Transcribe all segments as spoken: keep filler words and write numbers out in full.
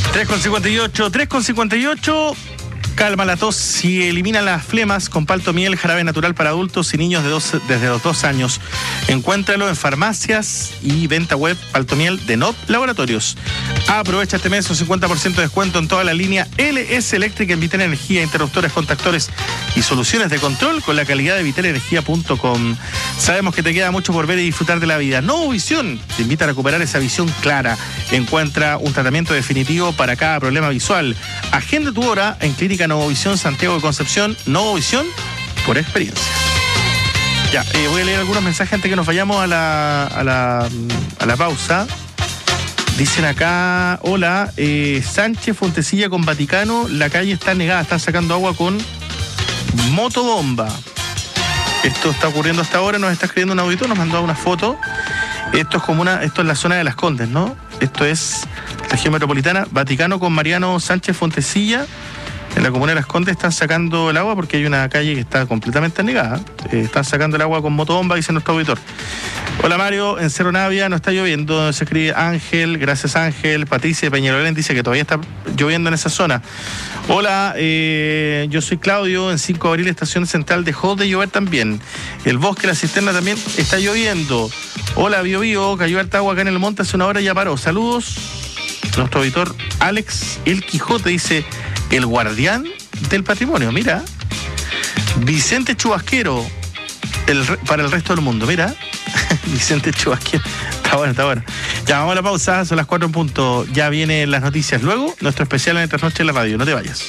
tres con cincuenta y ocho, tres con cincuenta y ocho. Calma la tos y elimina las flemas con Paltomiel, jarabe natural para adultos y niños de dos, desde los dos años. Encuéntralo en farmacias y venta web Paltomiel de N O P Laboratorios. Aprovecha este mes un cincuenta por ciento de descuento en toda la línea L S Eléctrica en Vitel Energía, interruptores, contactores y soluciones de control con la calidad de vitel energía punto com. Sabemos que te queda mucho por ver y disfrutar de la vida. Novovisión te invita a recuperar esa visión clara. Encuentra un tratamiento definitivo para cada problema visual. Agenda tu hora en Clínica Novovisión Santiago de Concepción. Novovisión por experiencia. Ya, eh, voy a leer algunos mensajes antes que nos vayamos a la, a la, a la pausa. Dicen acá, hola, eh, Sánchez Fontecilla con Vaticano, la calle está negada, están sacando agua con motobomba. Esto está ocurriendo hasta ahora, nos está escribiendo un auditor, nos mandó una foto. Esto es como una, esto es la zona de Las Condes, ¿no? Esto es región metropolitana, Vaticano con Mariano Sánchez Fontecilla. En la comuna de Las Condes están sacando el agua porque hay una calle que está completamente anegada. Eh, están sacando el agua con motobomba, dice nuestro auditor. Hola Mario, en Cerro Navia no está lloviendo, se escribe Ángel, gracias Ángel. Patricia de Peñalolén dice que todavía está lloviendo en esa zona. Hola, eh, yo soy Claudio, en cinco de abril, estación central dejó de llover también. El bosque, la cisterna también está lloviendo. Hola, Bio Bio, cayó harta agua acá en el monte hace una hora y ya paró. Saludos. Nuestro auditor Alex El Quijote dice, el guardián del patrimonio, mira. Vicente Chubasquero, el, para el resto del mundo, mira. Vicente Chubasquero, está bueno, está bueno. Ya, vamos a la pausa, son las cuatro en punto. Ya vienen las noticias. Luego, nuestro especial en esta noche en la radio. No te vayas.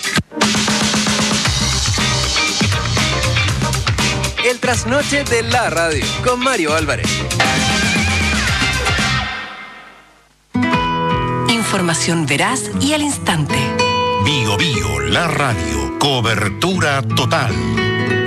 El trasnoche de la radio, con Mario Álvarez. Información veraz y al instante. Bio Bio, la radio, cobertura total.